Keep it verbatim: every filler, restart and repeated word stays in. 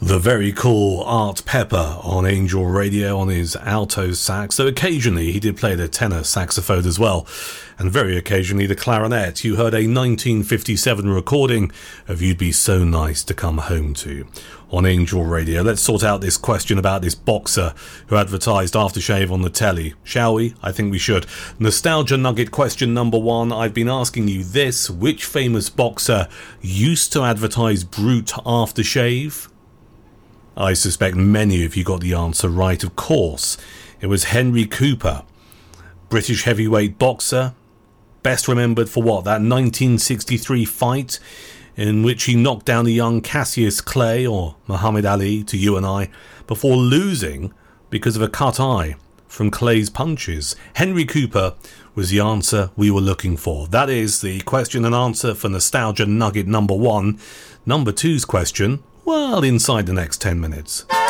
The very cool Art Pepper on Angel Radio on his alto sax, though occasionally he did play the tenor saxophone as well, and very occasionally the clarinet. You heard a nineteen fifty-seven recording of You'd Be So Nice to Come Home To on Angel Radio. Let's sort out this question about this boxer who advertised aftershave on the telly, shall we? I think we should. Nostalgia Nugget question number one. I've been asking you this: which famous boxer used to advertise Brute aftershave? I suspect many of you got the answer right. Of course, it was Henry Cooper, British heavyweight boxer, best remembered for what, that nineteen sixty-three fight in which he knocked down the young Cassius Clay, or Muhammad Ali to you and I, before losing because of a cut eye from Clay's punches. Henry Cooper was the answer we were looking for. That is the question and answer for Nostalgia Nugget number one. Number two's question, well, inside the next ten minutes.